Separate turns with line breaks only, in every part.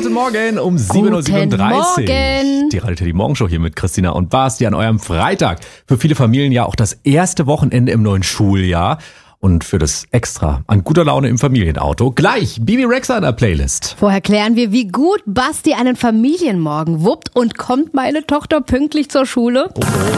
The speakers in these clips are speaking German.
Guten Morgen um 7.37 Uhr.
Morgen.
Die Radio Teddy Morgenshow hier mit Christina und Basti an eurem Freitag. Für viele Familien ja auch das erste Wochenende im neuen Schuljahr. Und für das Extra an guter Laune im Familienauto gleich Bibi Rexha in der Playlist.
Vorher klären wir, wie gut Basti einen Familienmorgen wuppt und kommt meine Tochter pünktlich zur Schule.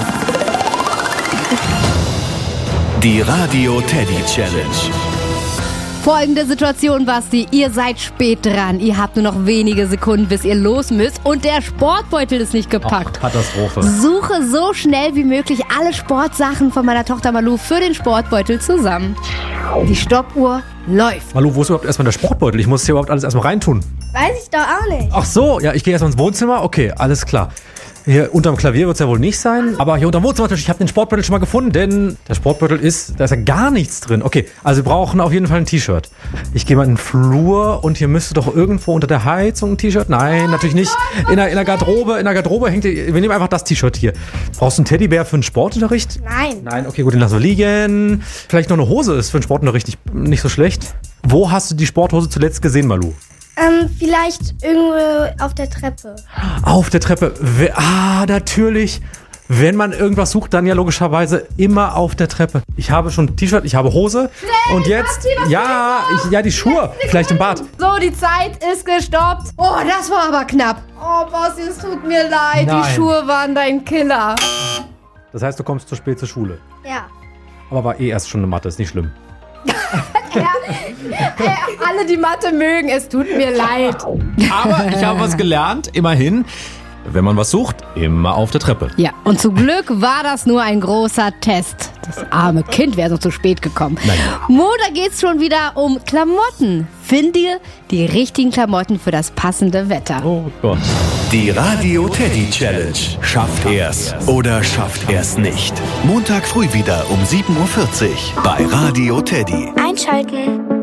Die Radio Teddy Challenge.
Folgende Situation, Basti. Ihr seid spät dran. Ihr habt nur noch wenige Sekunden, bis ihr los müsst. Und der Sportbeutel ist nicht gepackt.
Katastrophe.
Suche so schnell wie möglich alle Sportsachen von meiner Tochter Malu für den Sportbeutel zusammen. Die Stoppuhr läuft.
Malu, wo ist überhaupt erstmal der Sportbeutel? Ich muss hier überhaupt alles erstmal reintun.
Weiß ich doch auch nicht.
Ach so, ja, ich gehe erstmal ins Wohnzimmer. Okay, alles klar. Hier unterm Klavier wird es ja wohl nicht sein. Aber hier unterm Wohnzimmertisch, ich habe den Sportbeutel schon mal gefunden, denn der Sportbeutel da ist ja gar nichts drin. Okay, also wir brauchen auf jeden Fall ein T-Shirt. Ich gehe mal in den Flur und hier müsste doch irgendwo unter der Heizung ein T-Shirt. Nein, natürlich nicht. In der Garderobe hängt, wir nehmen einfach das T-Shirt hier. Brauchst du einen Teddybär für den Sportunterricht?
Nein.
Nein, okay, gut, den lassen wir liegen. Vielleicht noch eine Hose ist für den Sportunterricht nicht so schlecht. Wo hast du die Sporthose zuletzt gesehen, Malu?
Vielleicht irgendwo auf der Treppe.
Auf der Treppe. Natürlich. Wenn man irgendwas sucht, dann ja logischerweise immer auf der Treppe. Ich habe schon ein T-Shirt, ich habe Hose.
Schnell,
und jetzt,
Basti,
die Schuhe. Vielleicht im Bad.
So, die Zeit ist gestoppt. Oh, das war aber knapp. Oh, Basti, es tut mir leid.
Nein.
Die Schuhe waren dein Killer.
Das heißt, du kommst zu spät zur Schule.
Ja.
Aber war erst schon eine Mathe, ist nicht schlimm.
Alle, die Mathe mögen, es tut mir leid.
Aber ich habe was gelernt, immerhin. Wenn man was sucht, immer auf der Treppe.
Ja, und zum Glück war das nur ein großer Test. Das arme Kind wäre so zu spät gekommen.
Naja.
Da geht's schon wieder um Klamotten. Finde die richtigen Klamotten für das passende Wetter.
Oh Gott.
Die Radio Teddy Challenge. Schafft er's oder schafft er's nicht. Montag früh wieder um 7.40 Uhr bei Radio Teddy.
Einschalten.